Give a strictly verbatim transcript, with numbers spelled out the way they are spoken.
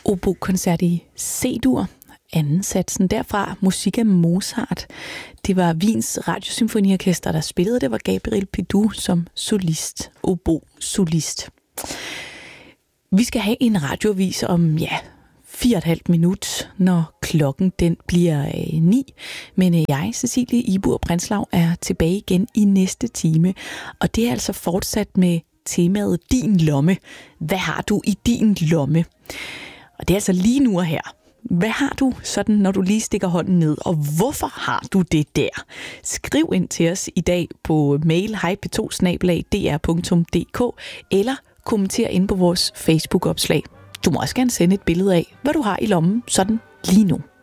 obokoncert i C-dur. Anden satsen derfra, musik af Mozart. Det var Wiens Radiosymfoniorkester, der spillede. Det var Gabriel Pédou som solist, obo-solist. Vi skal have en radioavis om, ja, fire og et halvt minut, når klokken den bliver øh, ni. Men jeg, Cecilie Ibur Brendslav, er tilbage igen i næste time. Og det er altså fortsat med temaet Din Lomme. Hvad har du i din lomme? Og det er altså lige nu og her. Hvad har du sådan, når du lige stikker hånden ned, og hvorfor har du det der? Skriv ind til os i dag på mail hej p to snabel-a d r punktum d k eller kommenter ind på vores Facebook-opslag. Du må også gerne sende et billede af, hvad du har i lommen sådan lige nu.